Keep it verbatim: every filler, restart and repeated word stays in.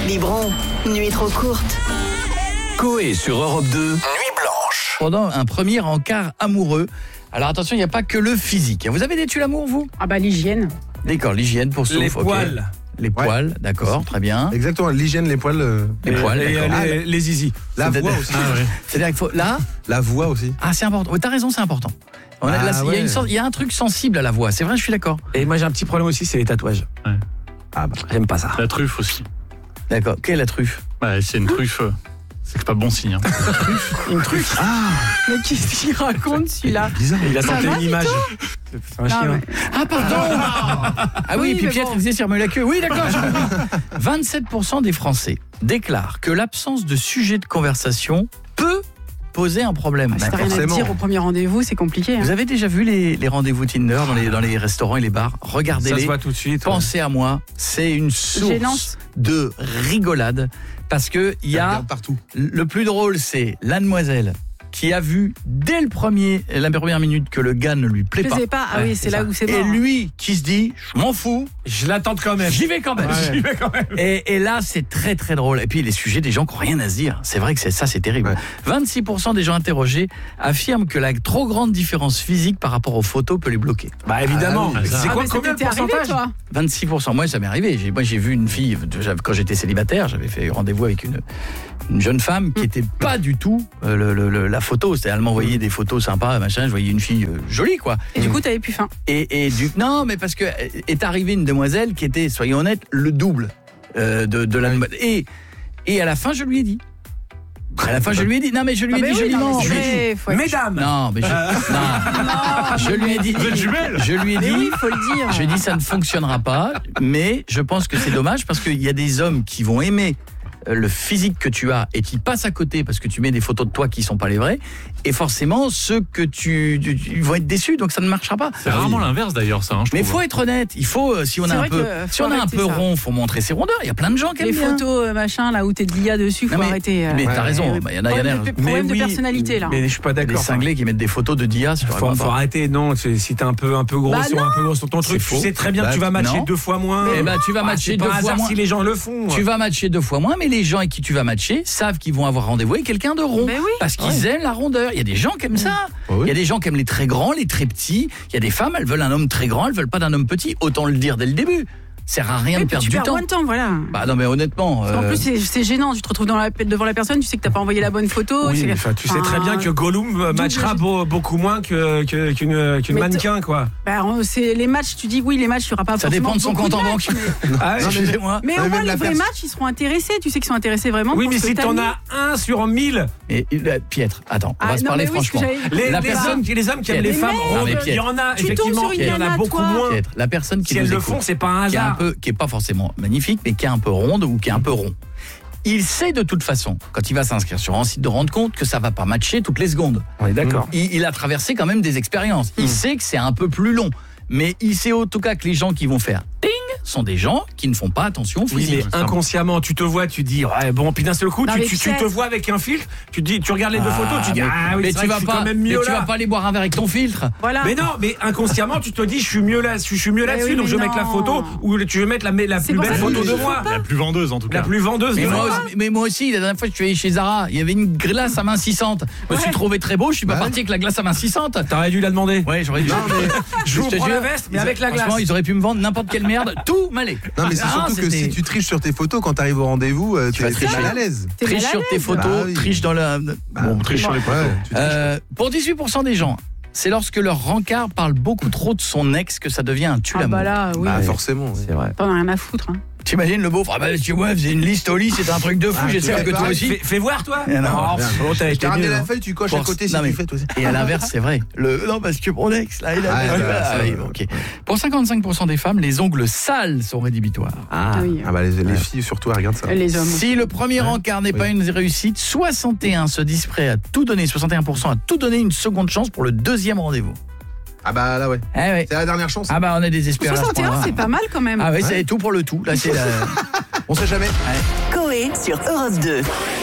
Biberon, nuit trop courte. Coé sur Europe deux, Nuit blanche. Pendant un premier encart amoureux. Alors attention, il n'y a pas que le physique. Vous avez des tuiles l'amour, vous ? Ah bah l'hygiène. D'accord, l'hygiène pour sauf. Les okay. poils. Les poils, ouais. D'accord, très bien. Exactement, l'hygiène, les poils. Euh... Les et, poils, et, d'accord. les, Ah, les, les zizi. La C'est voix de... aussi. Ah, ouais. C'est-à-dire qu'il faut... Là La voix aussi. Ah, c'est important. Oui, t'as raison, c'est important. On a, ah, là, il, ouais. y a une sorte, il y a un truc sensible à la voix. C'est vrai, je suis d'accord. Et moi j'ai un petit problème aussi, c'est les tatouages. Ouais. Ah bah, j'aime pas ça. La truffe aussi. D'accord. Quelle est la truffe ? Ouais, c'est une truffe. C'est que pas bon signe. Hein. Une truffe. Ah. Mais qu'est-ce qu'il raconte celui-là ? Bizarre. Il a Ça tenté va, une image. C'est un chien. mais... Ah, pardon. Ah oui, Oui, et puis mais Pietre bon. il faisait sur la queue. Oui, d'accord, j'ai compris. vingt-sept pour cent des Français déclarent que l'absence de sujet de conversation peut poser un problème. Ah, si t'as rien à forcément. dire au premier rendez-vous, c'est compliqué. Hein. Vous avez déjà vu les, les rendez-vous Tinder dans les, dans les restaurants et les bars ? Ça Regardez-les. se voit tout de suite. ouais. Pensez à moi, c'est une source Gênance. de rigolade parce que il y Ça a regarde partout. le plus drôle, c'est la demoiselle qui a vu dès le premier la première minute que le gars ne lui plaît Je pas. sais pas, ah Ouais, oui, c'est là ça. où c'est Et mort. lui qui se dit, je m'en fous, Je l'attends quand même. j'y vais quand même. Ouais. J'y vais quand même. Et, et là, c'est très très drôle. Et puis les sujets des gens qui n'ont rien à se dire. C'est vrai que c'est, ça, c'est terrible. Ouais. vingt-six pour cent des gens interrogés affirment que la trop grande différence physique par rapport aux photos peut les bloquer. Bah évidemment. Ah oui, c'est Ah, quoi mais ça combien de t'était arrivé, pourcentage toi ? vingt-six pour cent. Moi, ça m'est arrivé. J'ai, moi, j'ai vu une fille, quand j'étais célibataire, j'avais fait rendez-vous avec une, une jeune femme qui n'était pas du tout euh, le, le, le, la photo. C'est-à-dire, elle m'envoyait des photos sympas, machin. Je voyais une fille euh, jolie, quoi. Et du coup, t'avais plus faim. Et, et du non, mais parce que est arrivée une demoiselle qui était, soyons honnêtes, le double euh, de, de la. Et et à la fin, je lui ai dit. À la fin, je lui ai dit. Non, mais je lui ai Ah, mais dit oui, non, joliment. mais c'est Je lui ai dit- vrai, faut être- Mesdames. Non, mais je, non, je lui ai dit. Vous êtes jumelles ? Je lui ai Mais dit. oui, faut le dire. Je lui ai dit ça ne fonctionnera pas, mais je pense que c'est dommage parce qu'il y a des hommes qui vont aimer le physique que tu as et qui passent à côté parce que tu mets des photos de toi qui sont pas les vraies, et forcément ceux que tu, tu, tu ils vont être déçus, donc ça ne marchera pas. C'est rarement l'inverse d'ailleurs, ça. Hein, je Mais il trouve. faut être honnête, il faut euh, si on C'est a un vrai peu que faut si on a un arrêter peu ça. rond, faut montrer ses rondeurs. Il y a plein de gens qui Les aiment bien. photos, euh, machin, là où t'es de l'I A dessus, faut Non, mais, arrêter. euh. mais t'as Ouais. raison, bah, il y en a, il y en a. Problème de, problème de oui, personnalité, là. Mais je suis pas Des d'accord. cinglés qui mettent des photos de Dia sur Faut, leur faut compte. arrêter, non. c'est- Si t'es un peu, un peu gros Bah sur un peu gros sur ton truc, C'est tu faux. sais très bien Bah, que tu vas matcher non. deux fois moins. Eh ben, tu vas Ah, matcher c'est deux pas un fois hasard moins. si les gens le font. Tu vas matcher deux fois moins, mais les gens avec qui tu vas matcher savent qu'ils vont avoir rendez-vous avec quelqu'un de rond. Mais oui. Parce qu'ils aiment la rondeur. Il y a des gens qui aiment ça. Ah oui. Il y a des gens qui aiment les très grands, les très petits. Il y a des femmes, elles veulent un homme très grand, elles veulent pas d'un homme petit. Autant le dire dès le début. Ça sert à rien Oui, de puis perdre tu du perds temps. moins de temps, voilà. Bah non, mais honnêtement. En euh, plus, c'est c'est gênant. Tu te retrouves dans la, devant la personne, tu sais que t'as pas envoyé la bonne photo. Oui, c'est- mais enfin, tu sais très bien que Gollum euh, double matchera jeu. beau- beaucoup moins que- que- qu'une qu'une Mais mannequin, quoi. Bah, on- c'est les matchs. Tu dis oui, les matchs, tu auras pas. Ça dépend de son forcément compte en beaucoup banque. de matchs, Ah, Non, mais- Excusez-moi. Mais, mais Ouais, au moins, même les la vrais pers- matchs, ils seront intéressés. Tu sais qu'ils sont intéressés vraiment. Oui, pour mais ce si que t'en t'as as un sur mille, Et, euh, Pietre, attends, on Ah, va se non, parler mais oui, ce que franchement. j'allais- les, La les personne- hommes, qui- les hommes qui aiment Les les femmes mecs, rondes, mais il y en a tu tombes effectivement, sur une il y en a nana, beaucoup toi. moins. Pietre, la personne qui Si nous elles le écoute, font, c'est pas un qui est un hasard. peu, qui est pas forcément magnifique, mais qui est un peu ronde ou qui est un peu rond. Il sait de toute façon, quand il va s'inscrire sur un site de rendre compte, que ça va pas matcher toutes les secondes. On est d'accord. Il, il a traversé quand même des expériences. Il sait que c'est un peu plus long. Mais il sait en tout cas que les gens qui vont faire ting sont des gens qui ne font pas attention au Oui, physique. mais inconsciemment, tu te vois, tu dis, ouais, bon, puis d'un seul coup, Non, tu, mais tu, tu Pierre- te vois avec un filtre, tu dis, tu regardes les deux Ah, photos, tu dis, mais, ah oui, mais c'est tu vrai vas que je suis pas, quand même mais mieux tu là. vas pas aller boire un verre avec ton filtre. Voilà. Mais non, mais inconsciemment, tu te dis, je suis mieux là, je suis mieux Mais là-dessus, oui, donc mais je vais mettre la non. photo ou tu veux mettre la, la C'est plus pour belle ça photo qu'il de faut moi, pas. La plus vendeuse en tout cas. la plus vendeuse Mais de moi, moi. aussi, mais moi aussi, la dernière fois que je suis allé chez Zara, il y avait une glace amincissante. Je me suis Ouais. trouvé très beau, je suis pas Ouais. parti avec la glace amincissante. T'aurais dû la demander. Ouais, j'aurais dû. Je vous te prends la jure, veste, mais ils- avec la glace. Franchement, ils auraient pu me vendre n'importe quelle merde, tout m'allait. Non, mais c'est Ah, surtout que c'était- si tu triches sur tes photos quand t'arrives au rendez-vous, euh, Tu tu vas vas tricher. mal à l'aise. T'es triche mal à sur tes l'aise. photos, Bah oui. triche dans la. Bon, triche sur les photos. Ouais, tu triches. Euh, pour dix-huit pour cent des gens, c'est lorsque leur rencard parle beaucoup trop de son ex que ça devient un Ah tue-l'amour. bah là, oui. Bah, forcément. C'est vrai. T'en as rien à foutre. Hein. T'imagines le beauf, ah bah tu vois, faisait une liste au lit, c'était un truc de fou, Ah, j'espère tu que fais toi pareil, aussi. Fais, fais voir, toi. Et non, Oh, merde. oh, t'as Je été t'ai ramené mieux, la hein. feuille, tu coches Pour- à côté si non, tu mais- fais toi aussi. Et à l'inverse, c'est vrai. Le, non, parce que mon ex, là, il a. Ah, Ah, ouais, ça, oui, ouais. ok. Pour cinquante-cinq pour cent des femmes, les ongles sales sont rédhibitoires. Ah. Oui. Ah bah les, les filles surtout, elles regardent ça. Les hommes. Si le premier encart n'est Oui. pas une réussite, soixante et un se disent prêts à tout donner, soixante et un pour cent à tout donner une seconde chance pour le deuxième rendez-vous. Ah bah là ouais. Eh ouais. C'est la dernière chance. Ah bah on est désespérés. à ce soixante et un, point-là. c'est pas mal quand même. Ah oui, c'est tout pour le tout. Là, c'est la... On sait jamais. Coé sur Europe deux.